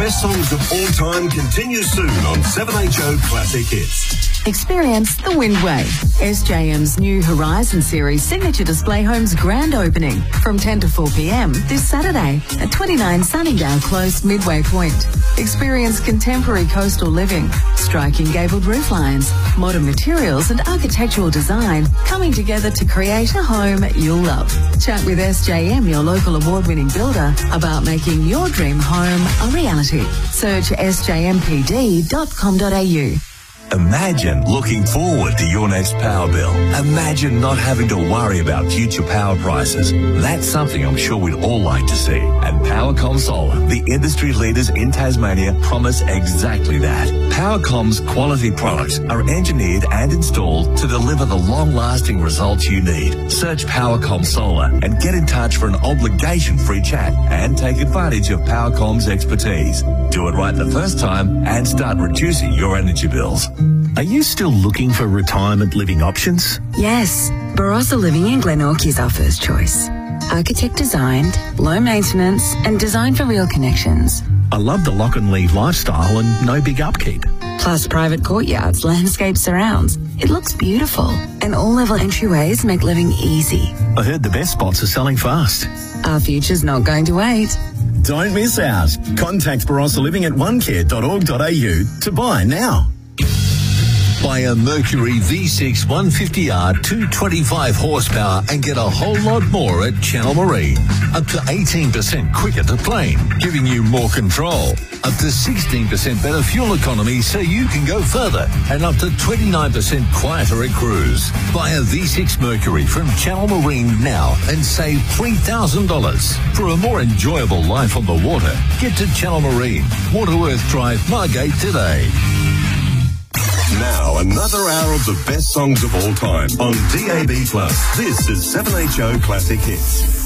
best songs of all time continues soon on 7HO Classic Hits. Experience the Windway, SJM's new Horizon Series signature display home's grand opening from 10 to 4 p.m. this Saturday at 29 Sunningdale Close, Midway Point. Experience contemporary coastal living, striking gabled roof lines, modern materials and architectural design coming together to create a home you'll love. Chat with SJM, your local award-winning builder, about making your dream home a reality. Search sjmpd.com.au. Imagine looking forward to your next power bill. Imagine not having to worry about future power prices. That's something I'm sure we'd all like to see. And Powercom Solar, the industry leaders in Tasmania, promise exactly that. Powercom's quality products are engineered and installed to deliver the long-lasting results you need. Search Powercom Solar and get in touch for an obligation-free chat and take advantage of Powercom's expertise. Do it right the first time and start reducing your energy bills. Are you still looking for retirement living options? Yes, Barossa Living in Glenorchy is our first choice. Architect designed, low maintenance and designed for real connections. I love the lock and leave lifestyle and no big upkeep. Plus private courtyards, landscape surrounds. It looks beautiful and all-level entryways make living easy. I heard the best spots are selling fast. Our future's not going to wait. Don't miss out. Contact Barossa Living at onecare.org.au to buy now. Buy a Mercury V6 150R 225 horsepower and get a whole lot more at Channel Marine. Up to 18% quicker to plane, giving you more control. Up to 16% better fuel economy so you can go further. And up to 29% quieter at cruise. Buy a V6 Mercury from Channel Marine now and save $3,000. For a more enjoyable life on the water, get to Channel Marine, Waterworth Drive, Margate today. Now, another hour of the best songs of all time on DAB+. This is 7HO Classic Hits.